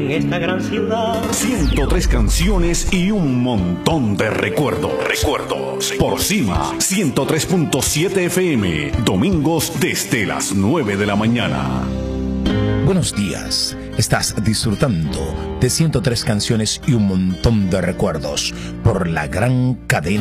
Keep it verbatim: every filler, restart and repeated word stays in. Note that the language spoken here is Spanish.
en esta gran ciudad. ciento tres canciones y un montón de recuerdos. Recuerdos. Por Cima, ciento tres punto siete F M. Domingos desde las nueve de la mañana. Buenos días. Estás disfrutando de ciento tres canciones y un montón de recuerdos por la gran cadena